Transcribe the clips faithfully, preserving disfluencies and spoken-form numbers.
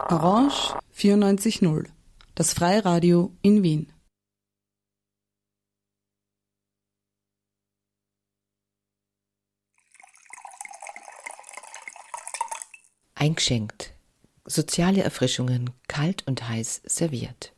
Orange vierundneunzig Komma null, das Freiradio in Wien. Eingeschenkt. Soziale Erfrischungen, kalt und heiß serviert.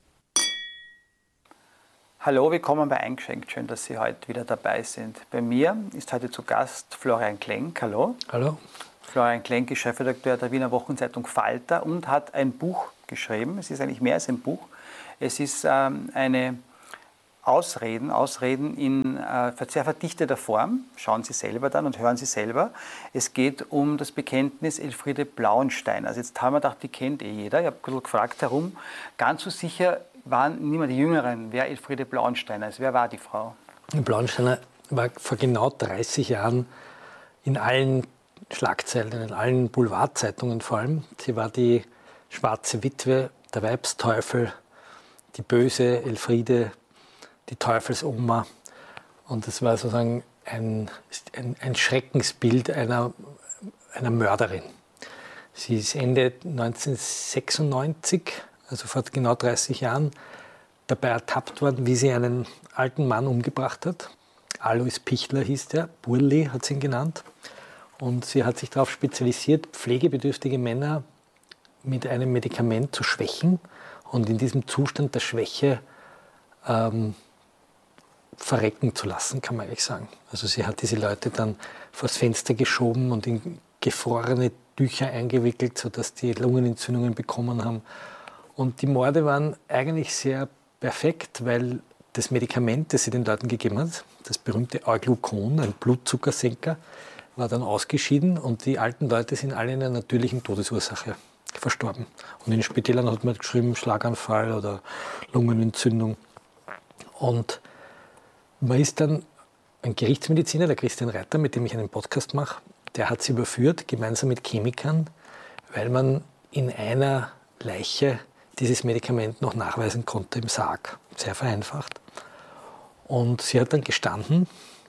Hallo, willkommen bei Eingeschenkt. Schön, dass Sie heute wieder dabei sind. Bei mir ist heute zu Gast Florian Klenk. Hallo. Hallo. Florian Klenk ist Chefredakteur der Wiener Wochenzeitung Falter und hat ein Buch geschrieben. Es ist eigentlich mehr als ein Buch. Es ist ähm, eine Ausreden, Ausreden in äh, sehr verdichteter Form. Schauen Sie selber dann und hören Sie selber. Es geht um das Bekenntnis Elfriede Blauenstein. Also jetzt haben wir gedacht, die kennt eh jeder. Ich habe ein bisschen gefragt herum. Ganz so sicher waren niemand die Jüngeren, wer Elfriede Blauenstein ist. Wer war die Frau? Blauensteiner war vor genau dreißig Jahren in allen Schlagzeilen, in allen Boulevardzeitungen vor allem. Sie war die schwarze Witwe, der Weibsteufel, die böse Elfriede, die Teufelsoma. Und das war sozusagen ein, ein, ein Schreckensbild einer, einer Mörderin. Sie ist Ende neunzehnhundertsechsundneunzig, also vor genau dreißig Jahren, dabei ertappt worden, wie sie einen alten Mann umgebracht hat. Alois Pichler hieß der, Burli hat sie ihn genannt. Und sie hat sich darauf spezialisiert, pflegebedürftige Männer mit einem Medikament zu schwächen und in diesem Zustand der Schwäche ähm, verrecken zu lassen, kann man eigentlich sagen. Also sie hat diese Leute dann vors Fenster geschoben und in gefrorene Tücher eingewickelt, sodass die Lungenentzündungen bekommen haben. Und die Morde waren eigentlich sehr perfekt, weil das Medikament, das sie den Leuten gegeben hat, das berühmte Euglucon, ein Blutzuckersenker, war dann ausgeschieden und die alten Leute sind alle in einer natürlichen Todesursache verstorben. Und in den Spitälern hat man geschrieben, Schlaganfall oder Lungenentzündung. Und man ist dann, ein Gerichtsmediziner, der Christian Reiter, mit dem ich einen Podcast mache, der hat sie überführt, gemeinsam mit Chemikern, weil man in einer Leiche dieses Medikament noch nachweisen konnte im Sarg, sehr vereinfacht. Und sie hat dann gestanden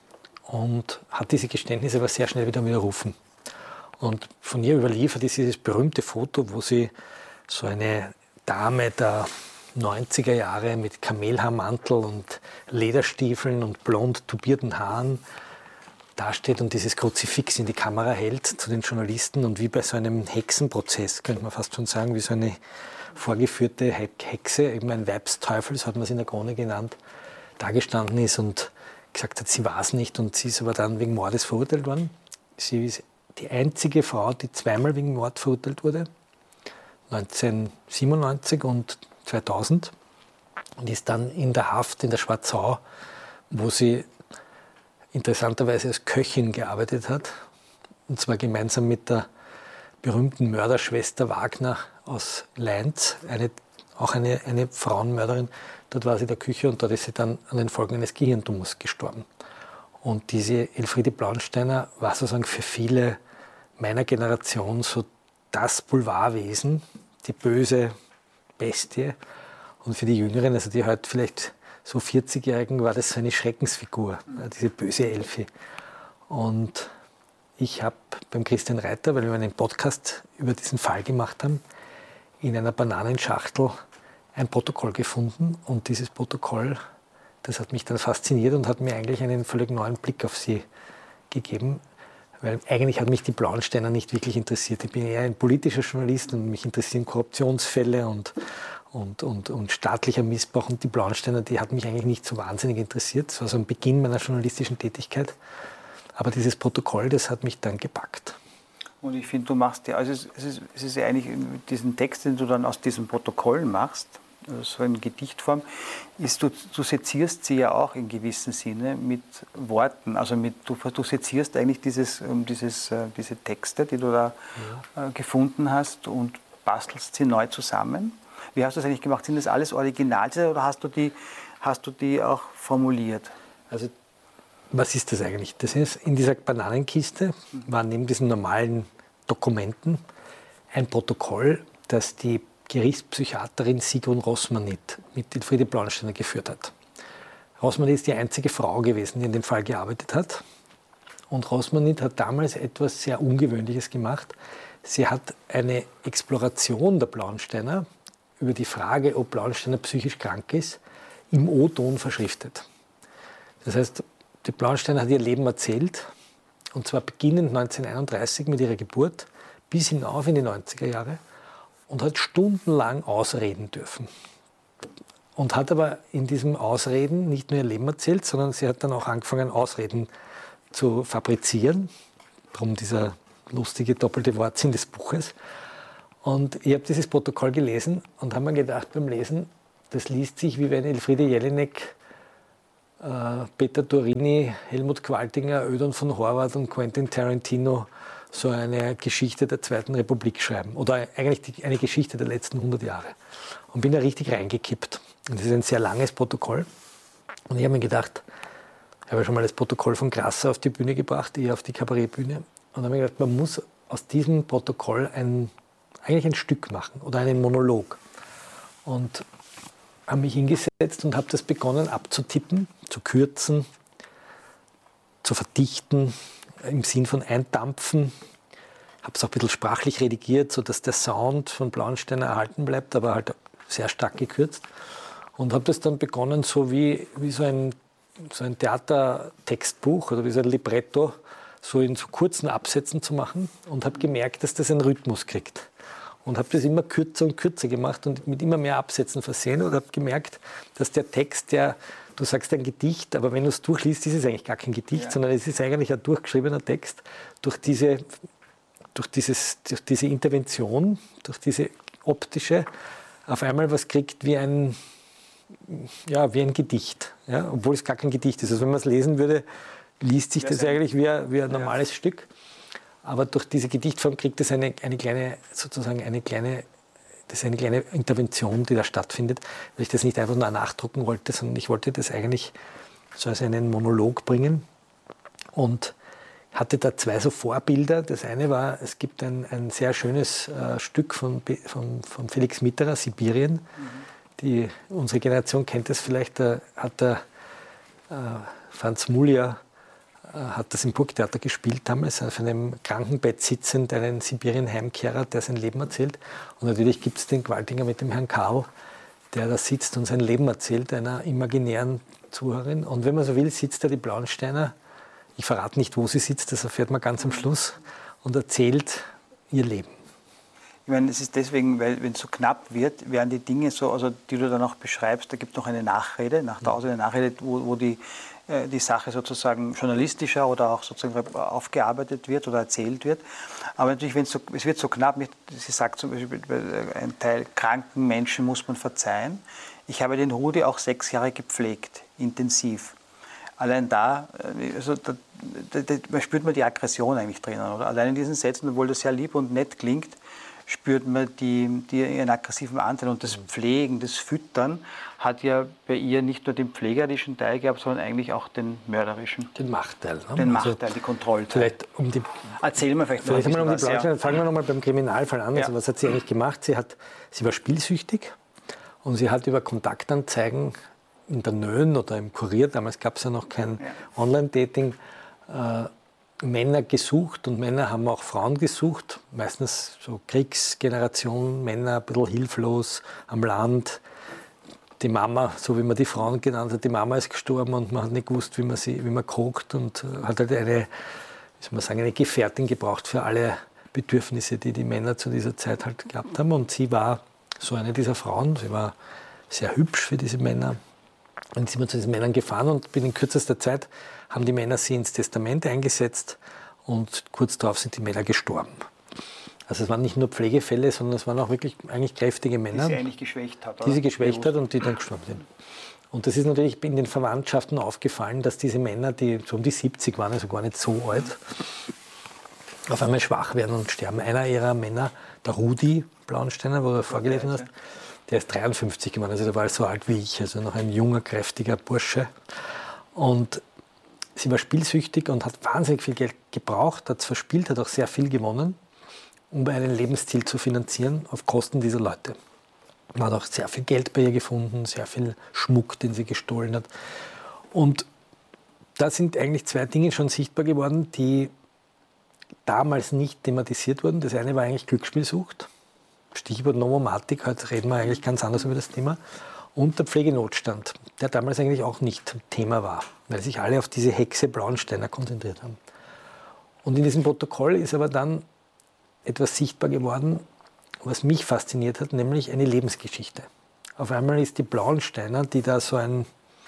und hat diese Geständnisse aber sehr schnell wieder widerrufen. Und von ihr überliefert ist dieses berühmte Foto, wo sie so eine Dame der neunziger Jahre mit Kamelhaarmantel und Lederstiefeln und blond tubierten Haaren dasteht und dieses Kruzifix in die Kamera hält zu den Journalisten und wie bei so einem Hexenprozess, könnte man fast schon sagen, wie so eine vorgeführte Hexe, eben ein Weibsteufel, so hat man es in der Krone genannt, dagestanden ist und gesagt hat, sie war es nicht und sie ist aber dann wegen Mordes verurteilt worden. Sie ist die einzige Frau, die zweimal wegen Mord verurteilt wurde, neunzehnhundertsiebenundneunzig und zweitausend, und ist dann in der Haft in der Schwarzau, wo sie interessanterweise als Köchin gearbeitet hat, und zwar gemeinsam mit der berühmten Mörderschwester Wagner aus Leinz, eine, auch eine, eine Frauenmörderin. Dort war sie in der Küche und dort ist sie dann an den Folgen eines Gehirntumors gestorben. Und diese Elfriede Blauensteiner war sozusagen für viele meiner Generation so das Boulevardwesen, die böse Bestie. Und für die Jüngeren, also die heute vielleicht so vierzigjährigen, war das so eine Schreckensfigur, diese böse Elfi. Und ich habe beim Christian Reiter, weil wir einen Podcast über diesen Fall gemacht haben, in einer Bananenschachtel ein Protokoll gefunden. Und dieses Protokoll, das hat mich dann fasziniert und hat mir eigentlich einen völlig neuen Blick auf sie gegeben. Weil eigentlich hat mich die Blauensteiner nicht wirklich interessiert. Ich bin eher ein politischer Journalist und mich interessieren Korruptionsfälle und, und, und, und staatlicher Missbrauch. Und die Blauensteiner, die hat mich eigentlich nicht so wahnsinnig interessiert. Das war so ein Beginn meiner journalistischen Tätigkeit. Aber dieses Protokoll, das hat mich dann gepackt. Und ich finde, du machst ja, also es ist, es ist ja eigentlich diesen Text, den du dann aus diesem Protokoll machst, so in Gedichtform, ist, du, du sezierst sie ja auch in gewissem Sinne mit Worten. Also mit, du, du sezierst eigentlich dieses, dieses, diese Texte, die du da ja. äh, gefunden hast und bastelst sie neu zusammen. Wie hast du das eigentlich gemacht? Sind das alles Originale oder hast du die, hast du die auch formuliert? Also was ist das eigentlich? Das ist in dieser Bananenkiste war neben diesen normalen Dokumenten ein Protokoll, das die Gerichtspsychiaterin Sigrun Rossmanit mit Elfriede Blauensteiner geführt hat. Rossmanit ist die einzige Frau gewesen, die in dem Fall gearbeitet hat. Und Rosmanit hat damals etwas sehr Ungewöhnliches gemacht. Sie hat eine Exploration der Blauensteiner über die Frage, ob Blauensteiner psychisch krank ist, im O-Ton verschriftet. Das heißt, die Blauensteiner hat ihr Leben erzählt, und zwar beginnend neunzehnhunderteinunddreißig mit ihrer Geburt bis hinauf in die neunziger Jahre, und hat stundenlang ausreden dürfen. Und hat aber in diesem Ausreden nicht nur ihr Leben erzählt, sondern sie hat dann auch angefangen, Ausreden zu fabrizieren. Darum dieser lustige doppelte Wortsinn des Buches. Und ich habe dieses Protokoll gelesen und habe mir gedacht beim Lesen, das liest sich, wie wenn Elfriede Jelinek, äh, Peter Turini, Helmut Qualtinger, Ödon von Horvath und Quentin Tarantino so eine Geschichte der Zweiten Republik schreiben. Oder eigentlich die, eine Geschichte der letzten hundert Jahre. Und bin da richtig reingekippt. Und das ist ein sehr langes Protokoll. Und ich habe mir gedacht, ich habe ja schon mal das Protokoll von Grasser auf die Bühne gebracht, eher auf die Kabarettbühne. Und habe mir gedacht, man muss aus diesem Protokoll ein, eigentlich ein Stück machen oder einen Monolog. Und habe mich hingesetzt und habe das begonnen abzutippen, zu kürzen, zu verdichten, im Sinn von eindampfen. Habe es auch ein bisschen sprachlich redigiert, sodass der Sound von Blauensteiner erhalten bleibt, aber halt sehr stark gekürzt. Und habe das dann begonnen, so wie, wie so ein, so ein Theatertextbuch oder wie so ein Libretto, so in so kurzen Absätzen zu machen, und habe gemerkt, dass das einen Rhythmus kriegt. Und habe das immer kürzer und kürzer gemacht und mit immer mehr Absätzen versehen, und habe gemerkt, dass der Text, der, du sagst ein Gedicht, aber wenn du es durchliest, ist es eigentlich gar kein Gedicht, ja, sondern es ist eigentlich ein durchgeschriebener Text, durch diese, durch dieses, durch diese Intervention, durch diese optische, auf einmal was kriegt wie ein, ja, wie ein Gedicht, ja, obwohl es gar kein Gedicht ist. Also wenn man es lesen würde, liest sich das eigentlich wie ein, wie ein normales ja. Stück. Aber durch diese Gedichtform kriegt es eine, eine kleine, sozusagen eine kleine, das ist eine kleine Intervention, die da stattfindet, weil ich das nicht einfach nur nachdrucken wollte, sondern ich wollte das eigentlich so als einen Monolog bringen. Und hatte da zwei so Vorbilder. Das eine war, es gibt ein, ein sehr schönes äh, Stück von, von, von Felix Mitterer, Sibirien. Mhm. Die, unsere Generation kennt es vielleicht, da hat der äh, Franz Mulja äh, hat das im Burgtheater gespielt damals, auf einem Krankenbett sitzend, einen Sibirien-Heimkehrer, der sein Leben erzählt. Und natürlich gibt es den Qualtinger mit dem Herrn Karl, der da sitzt und sein Leben erzählt, einer imaginären Zuhörerin. Und wenn man so will, sitzt da die Blauensteiner. Ich verrate nicht, wo sie sitzt, das erfährt man ganz am Schluss, und erzählt ihr Leben. Ich meine, es ist deswegen, weil wenn es so knapp wird, werden die Dinge so, also die du dann auch beschreibst, da gibt es noch eine Nachrede, nach der Ausrede eine Nachrede, wo, wo die, äh, die Sache sozusagen journalistischer oder auch sozusagen aufgearbeitet wird oder erzählt wird. Aber natürlich, wenn es so, es wird so knapp, sie sagt zum Beispiel, ein Teil kranken Menschen muss man verzeihen. Ich habe den Rudi auch sechs Jahre gepflegt, intensiv. Allein da, also da, da, da spürt man die Aggression eigentlich drinnen. Oder? Allein in diesen Sätzen, obwohl das sehr lieb und nett klingt, spürt man die, die, ihren aggressiven Anteil. Und das Pflegen, das Füttern hat ja bei ihr nicht nur den pflegerischen Teil gehabt, sondern eigentlich auch den mörderischen. Den Machtteil. Ne? Den also Machtteil, die Kontrollteil. Vielleicht um die, Erzähl mir vielleicht, vielleicht noch mal um die was, ja. Fangen wir nochmal beim Kriminalfall an. Ja. Also was hat sie eigentlich gemacht? Sie, hat, sie war spielsüchtig, und sie hat über Kontaktanzeigen in der Nön oder im Kurier, damals gab es ja noch kein ja. Online-Dating, äh, Männer gesucht, und Männer haben auch Frauen gesucht, meistens so Kriegsgeneration, Männer ein bisschen hilflos am Land. Die Mama, so wie man die Frauen genannt hat, die Mama ist gestorben und man hat nicht gewusst, wie man sie, wie man kocht, und hat halt eine, wie soll man sagen, eine Gefährtin gebraucht für alle Bedürfnisse, die die Männer zu dieser Zeit halt gehabt haben. Und sie war so eine dieser Frauen, sie war sehr hübsch für diese Männer. Und sind wir zu diesen Männern gefahren, und binnen kürzester Zeit haben die Männer sie ins Testament eingesetzt, und kurz darauf sind die Männer gestorben. Also es waren nicht nur Pflegefälle, sondern es waren auch wirklich eigentlich kräftige Männer, die sie eigentlich geschwächt hat. Die sie geschwächt hat und die dann gestorben sind. Und das ist natürlich in den Verwandtschaften aufgefallen, dass diese Männer, die so um die siebzig waren, also gar nicht so alt, auf einmal schwach werden und sterben. Einer ihrer Männer, der Rudi Blauensteiner, wo du vorgelesen hast, der ist dreiundfünfzig geworden, also der war so alt wie ich, also noch ein junger, kräftiger Bursche. Und sie war spielsüchtig und hat wahnsinnig viel Geld gebraucht, hat es verspielt, hat auch sehr viel gewonnen, um einen Lebensstil zu finanzieren auf Kosten dieser Leute. Man hat auch sehr viel Geld bei ihr gefunden, sehr viel Schmuck, den sie gestohlen hat. Und da sind eigentlich zwei Dinge schon sichtbar geworden, die damals nicht thematisiert wurden. Das eine war eigentlich Glücksspielsucht. Stichwort Nomomatik, heute reden wir eigentlich ganz anders über das Thema. Und der Pflegenotstand, der damals eigentlich auch nicht Thema war, weil sich alle auf diese Hexe Blauensteiner konzentriert haben. Und in diesem Protokoll ist aber dann etwas sichtbar geworden, was mich fasziniert hat, nämlich eine Lebensgeschichte. Auf einmal ist die Blauensteiner, die da so ein,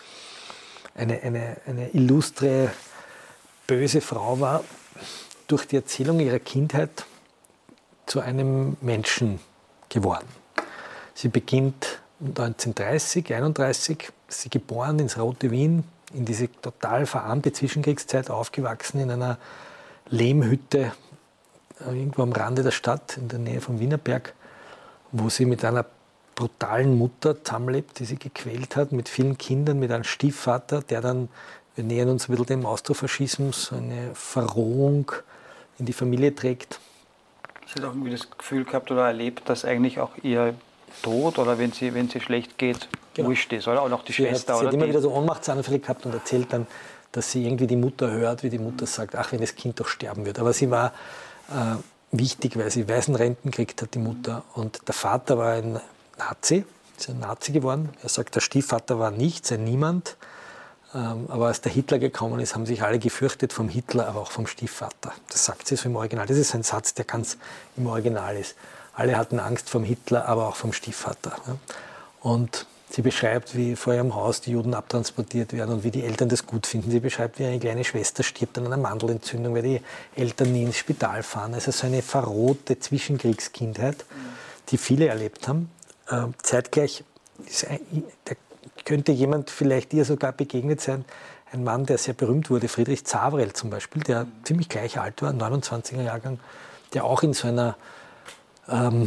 eine, eine, eine illustre, böse Frau war, durch die Erzählung ihrer Kindheit zu einem Menschen geworden. Sie beginnt neunzehnhundertdreißig, einunddreißig, ist sie geboren ins Rote Wien, in diese total verarmte Zwischenkriegszeit aufgewachsen, in einer Lehmhütte irgendwo am Rande der Stadt, in der Nähe vom Wienerberg, wo sie mit einer brutalen Mutter zusammenlebt, die sie gequält hat, mit vielen Kindern, mit einem Stiefvater, der dann, wir nähern uns ein bisschen dem Austrofaschismus, eine Verrohung in die Familie trägt. Sie hat auch irgendwie das Gefühl gehabt oder erlebt, dass eigentlich auch ihr Tod oder wenn sie, wenn sie schlecht geht, genau. wurscht ist, oder? Und auch die sie Schwester. Hat, sie oder hat immer die wieder so Ohnmachtsanfälle gehabt und erzählt dann, dass sie irgendwie die Mutter hört, wie die Mutter sagt, ach, wenn das Kind doch sterben wird. Aber sie war äh, wichtig, weil sie Waisenrenten gekriegt hat, die Mutter. Und der Vater war ein Nazi, ist ein Nazi geworden. Er sagt, der Stiefvater war nichts, ein Niemand. Ähm, aber als der Hitler gekommen ist, haben sich alle gefürchtet vom Hitler, aber auch vom Stiefvater. Das sagt sie so im Original. Das ist ein Satz, der ganz im Original ist. Alle hatten Angst vom Hitler, aber auch vom Stiefvater. Ja. Und sie beschreibt, wie vor ihrem Haus die Juden abtransportiert werden und wie die Eltern das gut finden. Sie beschreibt, wie eine kleine Schwester stirbt an einer Mandelentzündung, weil die Eltern nie ins Spital fahren. Also so eine verrohte Zwischenkriegskindheit, die viele erlebt haben. Äh, zeitgleich ist ein, der könnte jemand vielleicht ihr sogar begegnet sein, ein Mann, der sehr berühmt wurde, Friedrich Zavrel zum Beispiel, der ziemlich gleich alt war, neunundzwanziger Jahrgang, der auch in so einer ähm,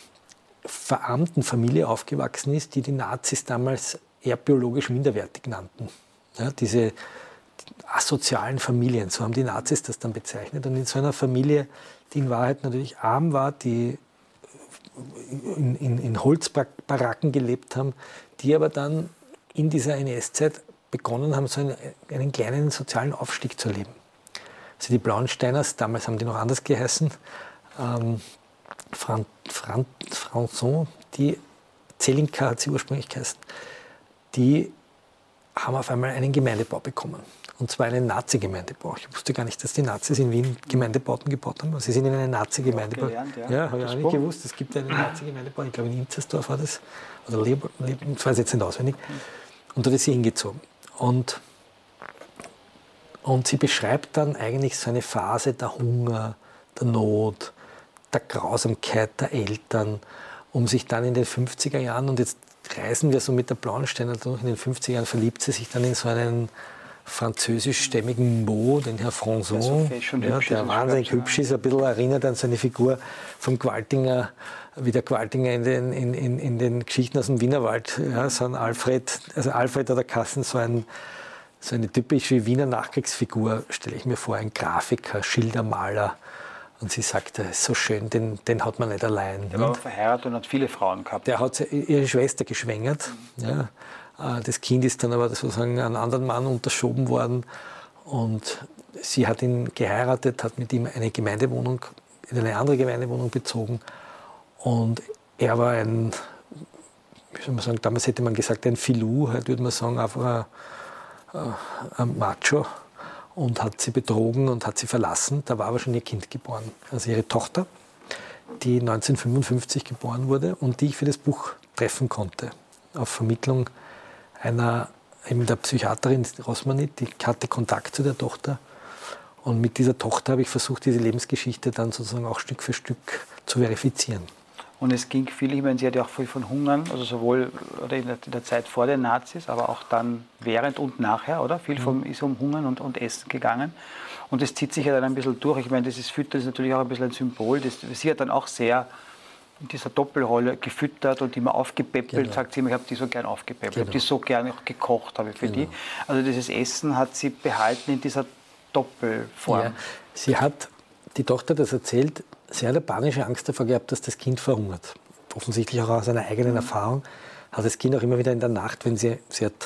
verarmten Familie aufgewachsen ist, die die Nazis damals erbbiologisch minderwertig nannten. Ja, diese asozialen Familien, so haben die Nazis das dann bezeichnet. Und in so einer Familie, die in Wahrheit natürlich arm war, die in, in, in Holzbaracken gelebt haben, die aber dann in dieser N S-Zeit begonnen haben, so einen, einen kleinen sozialen Aufstieg zu erleben. Also die Blauensteiners, damals haben die noch anders geheißen, ähm, Fran, Fran, Françon, die Zelinka hat sie ursprünglich geheißen, die haben auf einmal einen Gemeindebau bekommen. Und zwar einen Nazi-Gemeindebau. Ich wusste gar nicht, dass die Nazis in Wien Gemeindebauten gebaut haben. Sie sind in einen Nazi-Gemeindebau. Ja, ja habe ich auch nicht gewusst. Es gibt einen Nazi-Gemeindebau, ich glaube in Inzersdorf war das. Oder Leber, ich weiß jetzt nicht auswendig. Und da ist sie hingezogen. Und, und sie beschreibt dann eigentlich so eine Phase der Hunger, der Not, der Grausamkeit der Eltern, um sich dann in den fünfziger Jahren, und jetzt reisen wir so mit der Blauensteiner durch, in den fünfziger Jahren verliebt sie sich dann in so einen französischstämmigen Mo, den Herr Françon, ja, ja, der wahnsinnig hübsch ist, ein bisschen erinnert an so eine Figur vom Gewaltinger, wie der Gewaltinger in den, in, in, in den Geschichten aus dem Wienerwald, ja, so ein Alfred, also Alfred oder Kassen, so, ein, so eine typische Wiener Nachkriegsfigur, stelle ich mir vor, ein Grafiker, Schildermaler. Und sie sagte, ist so schön, den, den hat man nicht allein. Der war verheiratet und hat viele Frauen gehabt. Der hat ihre Schwester geschwängert. Mhm. Ja. Das Kind ist dann aber sozusagen an einen anderen Mann unterschoben worden. Und sie hat ihn geheiratet, hat mit ihm eine Gemeindewohnung, in eine andere Gemeindewohnung bezogen. Und er war ein, wie soll man sagen, damals hätte man gesagt, ein Filou, heute würde man sagen, einfach ein, ein Macho. Und hat sie betrogen und hat sie verlassen. Da war aber schon ihr Kind geboren. Also ihre Tochter, die neunzehnhundertfünfundfünfzig geboren wurde und die ich für das Buch treffen konnte. Auf Vermittlung einer, eben der Psychiaterin Rosmanit, die hatte Kontakt zu der Tochter. Und mit dieser Tochter habe ich versucht, diese Lebensgeschichte dann sozusagen auch Stück für Stück zu verifizieren. Und es ging viel, ich meine, sie hat ja auch viel von Hungern, also sowohl oder in, der, in der Zeit vor den Nazis, aber auch dann während und nachher, oder? Viel vom, ist um Hungern und, und Essen gegangen. Und das zieht sich ja dann ein bisschen durch. Ich meine, dieses Füttern ist natürlich auch ein bisschen ein Symbol. Das, sie hat dann auch sehr in dieser Doppelrolle gefüttert und immer aufgepäppelt, genau. Sagt sie immer, ich habe die so gern aufgepäppelt, genau. Ich habe die so gern auch gekocht, habe ich für genau. die. Also dieses Essen hat sie behalten in dieser Doppelform. Ja, sie hat, die Tochter das erzählt, sehr eine panische Angst davor gehabt, dass das Kind verhungert. Offensichtlich auch aus einer eigenen mhm. Erfahrung hat das Kind auch immer wieder in der Nacht, wenn sie, sie hat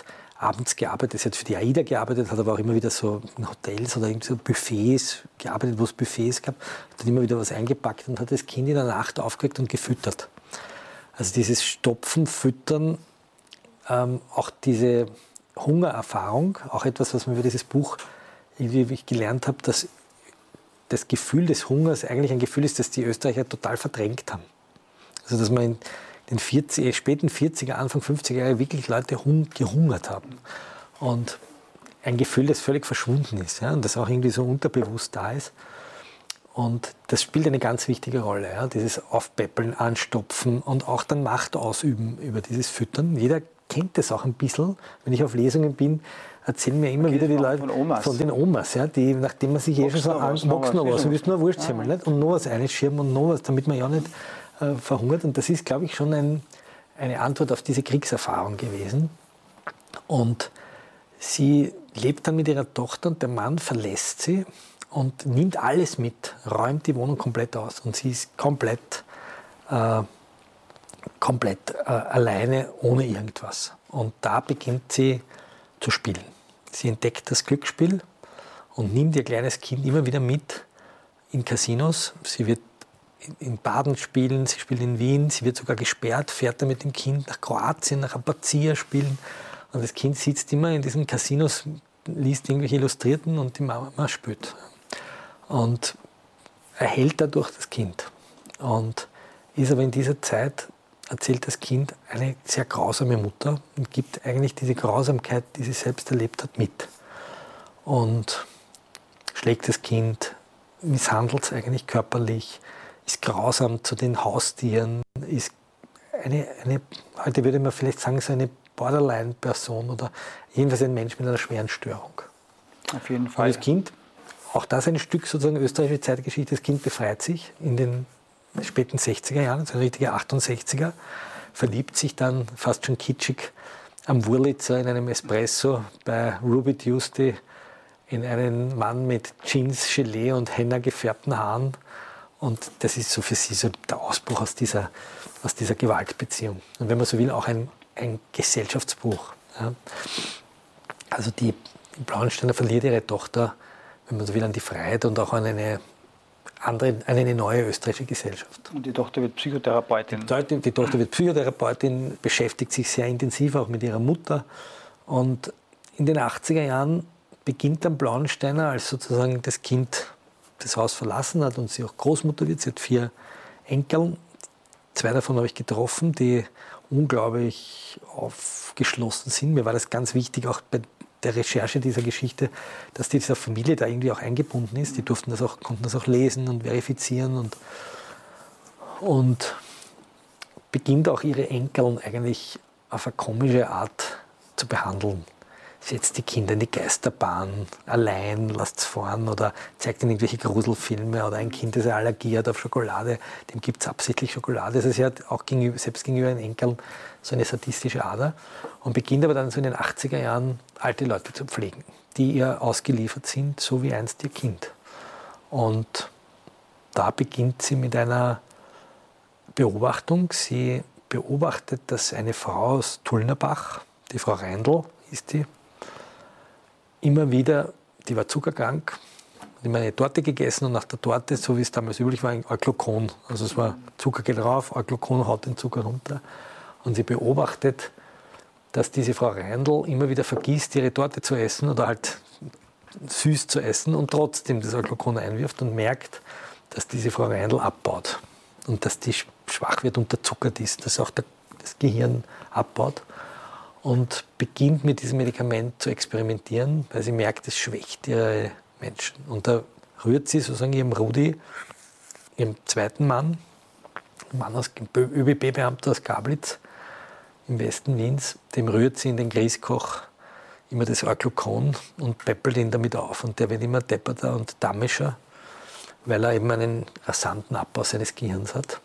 abends gearbeitet, sie hat für die AIDA gearbeitet, hat aber auch immer wieder so in Hotels oder irgendwie so Buffets gearbeitet, wo es Buffets gab, hat dann immer wieder was eingepackt und hat das Kind in der Nacht aufgeweckt und gefüttert. Also dieses Stopfen, Füttern, ähm, auch diese Hungererfahrung, auch etwas, was man über dieses Buch irgendwie gelernt habe, dass das Gefühl des Hungers eigentlich ein Gefühl ist, das die Österreicher total verdrängt haben. Also dass man in den vierzig, späten vierziger, Anfang fünfziger Jahre wirklich Leute hung, gehungert haben. Und ein Gefühl, das völlig verschwunden ist, ja, und das auch irgendwie so unterbewusst da ist. Und das spielt eine ganz wichtige Rolle, ja, dieses Aufpäppeln, Anstopfen und auch dann Macht ausüben über dieses Füttern. Jeder kennt das auch ein bisschen. Wenn ich auf Lesungen bin, erzählen mir immer okay, wieder die Leute von, Omas. von den Omas, ja, die, nachdem man sich eh schon so anguckt, magst noch was, du willst nur Wurstsemmel, nicht? Und noch was einschirmen und noch was, damit man ja nicht äh, verhungert. Und das ist, glaube ich, schon ein, eine Antwort auf diese Kriegserfahrung gewesen. Und sie lebt dann mit ihrer Tochter und der Mann verlässt sie und nimmt alles mit, räumt die Wohnung komplett aus und sie ist komplett, äh, komplett äh, alleine, ohne irgendwas. Und da beginnt sie zu spielen. Sie entdeckt das Glücksspiel und nimmt ihr kleines Kind immer wieder mit in Casinos. Sie wird in Baden spielen, sie spielt in Wien, sie wird sogar gesperrt, fährt dann mit dem Kind nach Kroatien, nach Abazia spielen. Und das Kind sitzt immer in diesen Casinos, liest irgendwelche Illustrierten und die Mama spielt. Und erhält dadurch das Kind. Und ist aber in dieser Zeit, erzählt das Kind, eine sehr grausame Mutter und gibt eigentlich diese Grausamkeit, die sie selbst erlebt hat, mit. Und schlägt das Kind, misshandelt es eigentlich körperlich, ist grausam zu den Haustieren, ist eine, eine, heute würde man vielleicht sagen, so eine Borderline-Person oder jedenfalls ein Mensch mit einer schweren Störung. Auf jeden Fall. Und das Kind, auch das ein Stück sozusagen österreichische Zeitgeschichte, das Kind befreit sich in den späten sechziger Jahren, so ein richtiger achtundsechziger, verliebt sich dann fast schon kitschig am Wurlitzer in einem Espresso bei Ruby Tuesday in einen Mann mit Jeans, Gelee und Henna gefärbten Haaren. Und das ist so für sie so der Ausbruch aus dieser, aus dieser Gewaltbeziehung. Und wenn man so will, auch ein, ein Gesellschaftsbruch. Ja. Also die Blauensteiner verliert ihre Tochter, wenn man so will, an die Freiheit und auch an eine andere, eine neue österreichische Gesellschaft. Und die Tochter wird Psychotherapeutin. Die, die Tochter wird Psychotherapeutin, beschäftigt sich sehr intensiv auch mit ihrer Mutter. Und in den achtziger Jahren beginnt dann Blauensteiner, als sozusagen das Kind das Haus verlassen hat und sie auch Großmutter wird. Sie hat vier Enkel. Zwei davon habe ich getroffen, die unglaublich aufgeschlossen sind. Mir war das ganz wichtig, auch bei der Recherche dieser Geschichte, dass diese Familie da irgendwie auch eingebunden ist. Die durften das auch, konnten das auch lesen und verifizieren und, und beginnt auch ihre Enkel eigentlich auf eine komische Art zu behandeln. Setzt die Kinder in die Geisterbahn, allein, lasst es fahren oder zeigt ihnen irgendwelche Gruselfilme oder ein Kind, das eine Allergie hat auf Schokolade, dem gibt es absichtlich Schokolade. Also sie hat auch gegenüber, selbst gegenüber den Enkeln so eine sadistische Ader und beginnt aber dann so in den achtziger Jahren alte Leute zu pflegen, die ihr ausgeliefert sind, so wie einst ihr Kind. Und da beginnt sie mit einer Beobachtung. Sie beobachtet, dass eine Frau aus Tullnerbach, die Frau Reindl ist die, immer wieder, die war zuckerkrank, hat immer eine Torte gegessen und nach der Torte, so wie es damals üblich war, ein Glucon. Also es war Zucker geht rauf, Glucon haut den Zucker runter. Und sie beobachtet, dass diese Frau Reindl immer wieder vergisst, ihre Torte zu essen oder halt süß zu essen und trotzdem das Glucon einwirft und merkt, dass diese Frau Reindl abbaut und dass die schwach wird, unterzuckert ist, dass auch der, das Gehirn abbaut. Und beginnt mit diesem Medikament zu experimentieren, weil sie merkt, es schwächt ihre Menschen. Und da rührt sie sozusagen ihrem Rudi, ihrem zweiten Mann, ein Mann aus Ö B B-Beamter aus Gablitz im Westen Wiens, dem rührt sie in den Grießkoch immer das Glucon und peppelt ihn damit auf. Und der wird immer depperter und damischer, weil er eben einen rasanten Abbau seines Gehirns hat.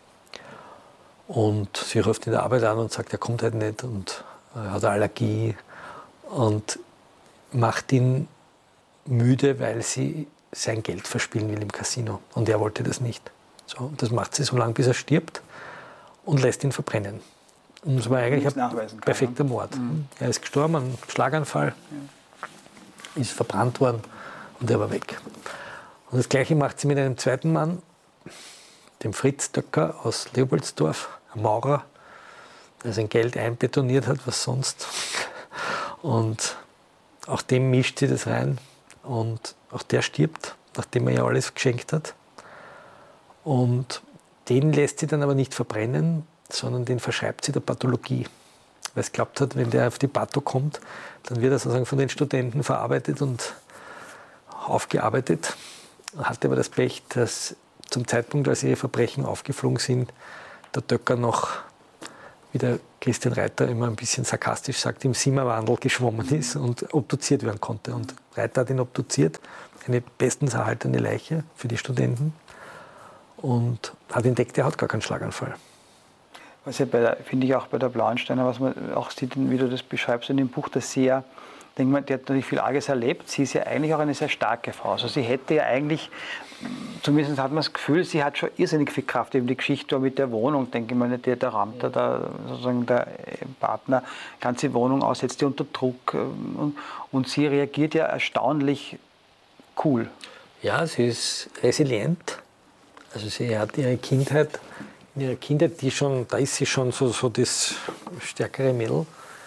Und sie ruft in der Arbeit an und sagt, er kommt halt nicht und er hat Allergie und macht ihn müde, weil sie sein Geld verspielen will im Casino. Und er wollte das nicht. So, das macht sie so lange, bis er stirbt und lässt ihn verbrennen. Und es war eigentlich ein kann, perfekter Mord. Mhm. Er ist gestorben, ein Schlaganfall, ja. ist verbrannt worden und er war weg. Und das Gleiche macht sie mit einem zweiten Mann, dem Fritz Döcker aus Leopoldsdorf, ein Maurer, der sein Geld einbetoniert hat, was sonst. Und auch dem mischt sie das rein. Und auch der stirbt, nachdem er ja alles geschenkt hat. Und den lässt sie dann aber nicht verbrennen, sondern den verschreibt sie der Pathologie. Weil sie glaubt hat, wenn der auf die Patho kommt, dann wird er sozusagen von den Studenten verarbeitet und aufgearbeitet. Hatte aber das Pech, dass zum Zeitpunkt, als ihre Verbrechen aufgeflogen sind, der Döcker noch, wie der Christian Reiter immer ein bisschen sarkastisch sagt, im Simmerwandel geschwommen ist und obduziert werden konnte. Und Reiter hat ihn obduziert, eine bestens erhaltene Leiche für die Studenten, und hat entdeckt, er hat gar keinen Schlaganfall. Was ja bei der, finde ich auch bei der Blauensteiner, was man auch sieht, wie du das beschreibst in dem Buch, dass sie ja, denke mal, die hat natürlich viel Arges erlebt. Sie ist ja eigentlich auch eine sehr starke Frau. Also sie hätte ja eigentlich, zumindest hat man das Gefühl, sie hat schon irrsinnig viel Kraft. Eben die Geschichte mit der Wohnung, denke ich mal, der, der rammt da, der, sozusagen der Partner, ganze Wohnung aus, setzt die unter Druck. Und, und sie reagiert ja erstaunlich cool. Ja, sie ist resilient. Also sie hat ihre Kindheit, in ihrer Kindheit, die schon, da ist sie schon so, so das stärkere Mädel,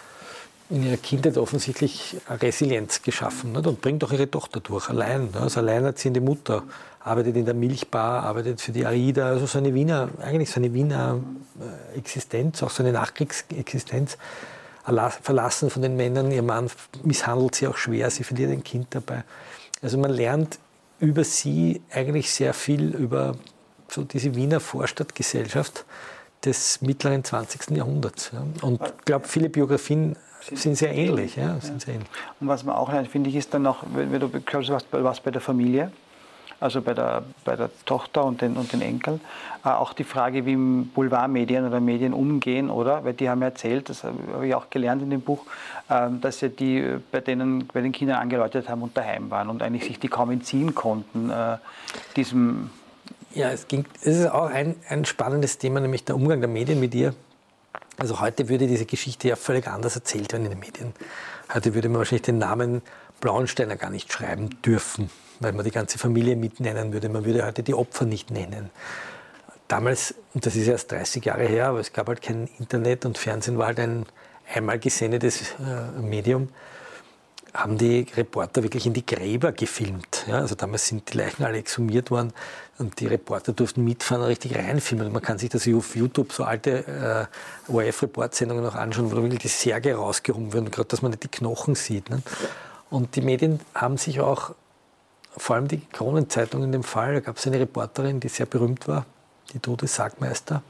in ihrer Kindheit offensichtlich Resilienz geschaffen, nicht? Und bringt auch ihre Tochter durch, allein. Ne? Also alleinerziehende Mutter, arbeitet in der Milchbar, arbeitet für die AIDA, also so eine Wiener, eigentlich so eine Wiener Existenz, auch so eine Nachkriegsexistenz, verlassen von den Männern. Ihr Mann misshandelt sie auch schwer, sie verliert ein Kind dabei. Also man lernt über sie eigentlich sehr viel über so diese Wiener Vorstadtgesellschaft des mittleren zwanzigsten Jahrhunderts. Ja. Und ich glaube, viele Biografien sind sehr ähnlich. Ja, sind sehr ähnlich. Und was man auch lernt, finde ich, ist dann noch, wenn du was, was bei der Familie, also bei der, bei der Tochter und den, und den Enkeln, äh, auch die Frage, wie Boulevardmedien oder Medien umgehen, oder? Weil die haben erzählt, das habe ich auch gelernt in dem Buch, äh, dass ja die bei, denen, bei den Kindern angeläutet haben und daheim waren und eigentlich sich die kaum entziehen konnten, äh, diesem... Ja, es, ging, es ist auch ein, ein spannendes Thema, nämlich der Umgang der Medien mit ihr. Also heute würde diese Geschichte ja völlig anders erzählt werden in den Medien. Heute würde man wahrscheinlich den Namen Blauensteiner gar nicht schreiben dürfen, weil man die ganze Familie mitnennen würde. Man würde heute die Opfer nicht nennen. Damals, und das ist erst dreißig Jahre her, aber es gab halt kein Internet und Fernsehen war halt ein einmal gesendetes äh, Medium, haben die Reporter wirklich in die Gräber gefilmt. Ja, also damals sind die Leichen alle exhumiert worden und die Reporter durften mitfahren und richtig reinfilmen. Und man kann sich das auf YouTube, so alte äh, O R F-Reportsendungen noch anschauen, wo wirklich die Särge rausgehoben werden, gerade dass man nicht die Knochen sieht. Ne? Und die Medien haben sich auch, vor allem die Kronenzeitung in dem Fall, da gab es eine Reporterin, die sehr berühmt war, die Trude Sagmeister,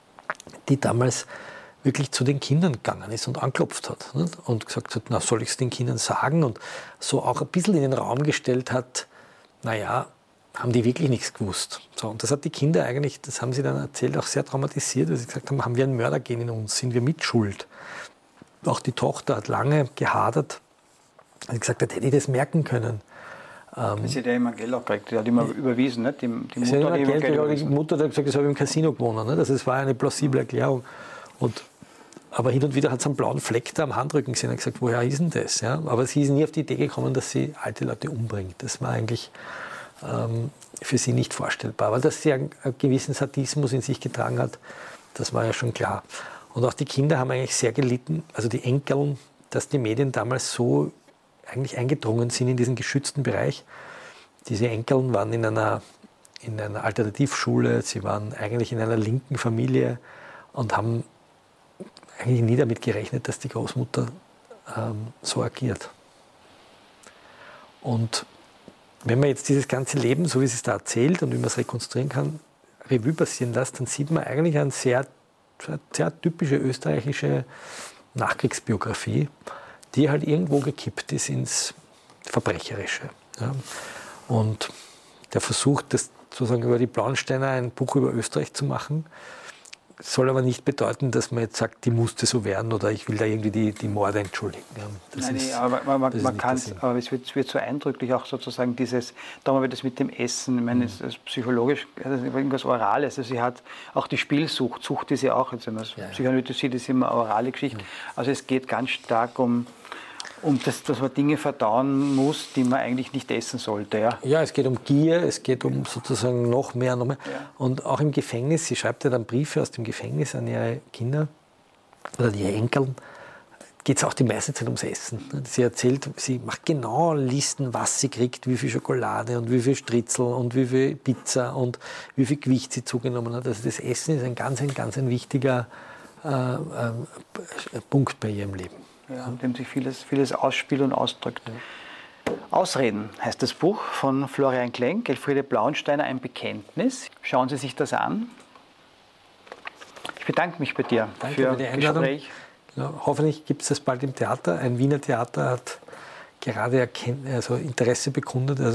die damals wirklich zu den Kindern gegangen ist und anklopft hat, nicht? Und gesagt hat, na, soll ich es den Kindern sagen? Und so auch ein bisschen in den Raum gestellt hat, naja, haben die wirklich nichts gewusst. So, und das hat die Kinder eigentlich, das haben sie dann erzählt, auch sehr traumatisiert, weil sie gesagt haben, haben wir ein Mördergen in uns, sind wir mitschuld? Auch die Tochter hat lange gehadert, hat gesagt, hätte ich das merken können. Ähm, das hat ja immer Geld auch gekriegt, die hat immer überwiesen, nicht? Die, die Mutter hat immer Geld, Geld überwiesen. Die Mutter hat gesagt, das habe ich im Casino gewonnen, nicht? Also es war eine plausible Erklärung. Und, aber hin und wieder hat es einen blauen Fleck da am Handrücken gesehen und gesagt, woher ist denn das? Ja? Aber sie ist nie auf die Idee gekommen, dass sie alte Leute umbringt. Das war eigentlich ähm, für sie nicht vorstellbar. Aber dass sie einen, einen gewissen Sadismus in sich getragen hat, das war ja schon klar. Und auch die Kinder haben eigentlich sehr gelitten, also die Enkeln, dass die Medien damals so eigentlich eingedrungen sind in diesen geschützten Bereich. Diese Enkeln waren in einer, in einer Alternativschule, sie waren eigentlich in einer linken Familie und haben eigentlich nie damit gerechnet, dass die Großmutter ähm, so agiert. Und wenn man jetzt dieses ganze Leben, so wie sie es da erzählt und wie man es rekonstruieren kann, Revue passieren lässt, dann sieht man eigentlich eine sehr, sehr typische österreichische Nachkriegsbiografie, die halt irgendwo gekippt ist ins Verbrecherische. Ja. Und der Versuch, das sozusagen über die Blauensteiner ein Buch über Österreich zu machen, soll aber nicht bedeuten, dass man jetzt sagt, die musste so werden oder ich will da irgendwie die, die Morde entschuldigen. Ja, das Nein, ist, nee, aber man, man, das man ist kann nicht es, der Sinn. aber es wird, es wird so eindrücklich auch sozusagen dieses, da haben wir das mit dem Essen, ich meine, es ist psychologisch, das ist irgendwas Orales, also sie hat auch die Spielsucht, Sucht ist ja auch, jetzt wenn man es Ja, ja. psychoanalytisch sieht, ist immer eine orale Geschichte, also es geht ganz stark um, um das, dass man Dinge verdauen muss, die man eigentlich nicht essen sollte. Ja. Ja, es geht um Gier, es geht um sozusagen noch mehr, noch mehr. Ja. Und auch im Gefängnis, sie schreibt ja dann Briefe aus dem Gefängnis an ihre Kinder oder ihre Enkeln, geht es auch die meiste Zeit ums Essen. Sie erzählt, sie macht genau Listen, was sie kriegt, wie viel Schokolade und wie viel Stritzel und wie viel Pizza und wie viel Gewicht sie zugenommen hat. Also das Essen ist ein ganz, ein ganz ein wichtiger äh, äh, Punkt bei ihrem Leben. Ja, in dem sich vieles, vieles ausspielt und ausdrückt. Ausreden heißt das Buch von Florian Klenk, Elfriede Blauensteiner, ein Bekenntnis. Schauen Sie sich das an. Ich bedanke mich bei dir Danke für für die Einladung. Gespräch. Ja, hoffentlich gibt es das bald im Theater. Ein Wiener Theater hat gerade erkennt, also Interesse bekundet. Also